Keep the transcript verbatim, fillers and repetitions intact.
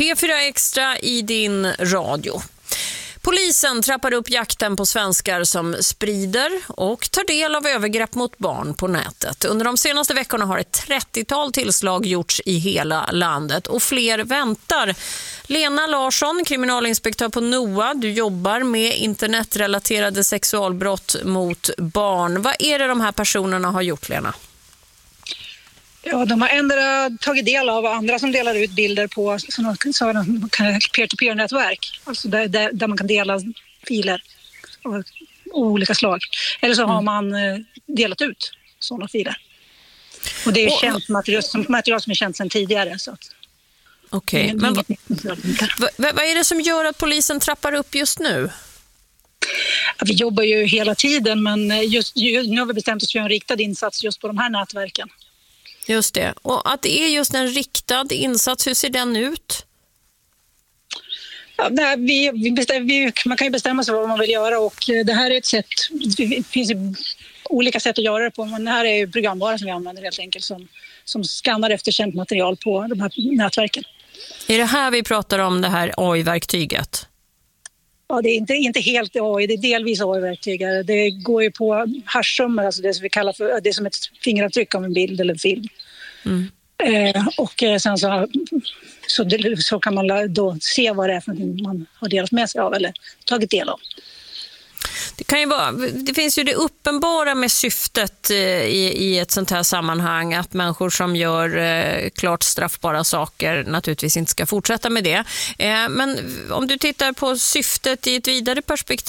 P fyra Extra i din radio. Polisen trappar upp jakten på svenskar som sprider och tar del av övergrepp mot barn på nätet. Under de senaste veckorna har ett trettiotal tillslag gjorts i hela landet och fler väntar. Lena Larsson, kriminalinspektör på N O A, du jobbar med internetrelaterade sexualbrott mot barn. Vad är det de här personerna har gjort, Lena? Ja, de har ändå tagit del av andra som delar ut bilder på sådana peer-to-peer-nätverk. Alltså där, där, där man kan dela filer av, av olika slag. Eller så har mm. man delat ut sådana filer. Och det är och, känt material som, material som är känt sedan tidigare. Okej, okay. Men vad, vad, vad är det som gör att polisen trappar upp just nu? Ja, vi jobbar ju hela tiden, men just, nu har vi bestämt oss för en riktad insats just på de här nätverken. Just det. Och att det är just en riktad insats, hur ser den ut? Ja, nej, vi, vi bestäm, vi, man kan ju bestämma sig vad man vill göra, och det här är ett sätt, det finns ju olika sätt att göra det på, men det här är ju programvara som vi använder helt enkelt som, som skannar efter känt material på de här nätverken. Är det här vi pratar om, det här A I-verktyget? Ja, det är inte, inte helt A I, det är delvis A I-verktyg. Det går ju på hashsummor, alltså det som vi kallar för, det är som ett fingeravtryck av en bild eller en film. Mm. Eh, och sen så, så, det, så kan man då se vad det är för något man har delat med sig av eller tagit del av. Det kan ju vara, det finns ju det uppenbara med syftet i, i ett sånt här sammanhang, att människor som gör eh, klart straffbara saker naturligtvis inte ska fortsätta med det. Eh, men om du tittar på syftet i ett vidare perspektiv,